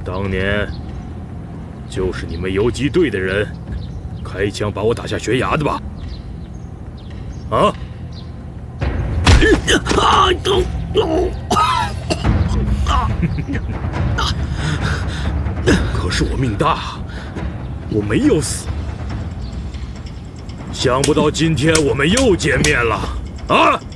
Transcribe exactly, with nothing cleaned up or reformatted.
当年就是你们游击队的人开枪把我打下悬崖的吧？啊！可是我命大，我没有死。想不到今天我们又见面了啊！